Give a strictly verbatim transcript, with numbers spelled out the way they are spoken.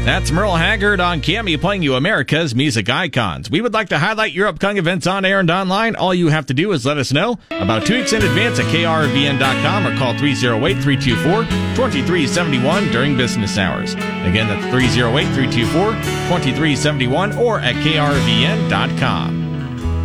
That's Merle Haggard on Cammy playing you America's Music Icons. We would like to highlight your upcoming events on air and online. All you have to do is let us know about two weeks in advance at K R V N dot com or call three oh eight, three two four, two three seven one during business hours. Again, that's three oh eight, three two four, two three seven one or at K R V N dot com.